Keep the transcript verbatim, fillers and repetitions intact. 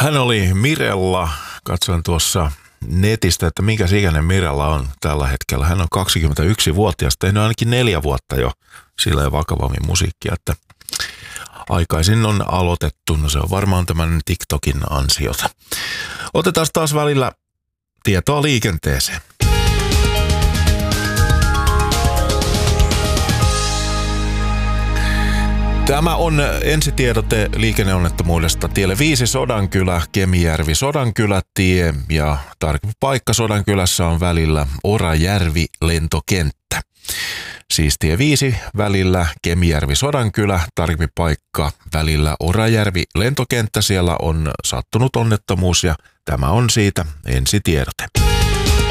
Hän oli Mirella. Katsoin tuossa netistä, että minkä ikäinen Mirella on tällä hetkellä. Hän on kaksikymmentäyksivuotias, tehnyt ainakin neljä vuotta jo sillä vakavammin musiikkia, että aikaisin on aloitettu. No se on varmaan tämän TikTokin ansiota. Otetaan taas välillä tietoa liikenteeseen. Tämä on ensitiedote liikenneonnettomuudesta tielle viisi Sodankylä, Kemijärvi, Sodankylätie ja tarkempi paikka Sodankylässä on välillä Orajärvi lentokenttä. Siis tie viisi välillä Kemijärvi, Sodankylä, tarkempi paikka välillä Orajärvi lentokenttä. Siellä on sattunut onnettomuus ja tämä on siitä ensitiedote.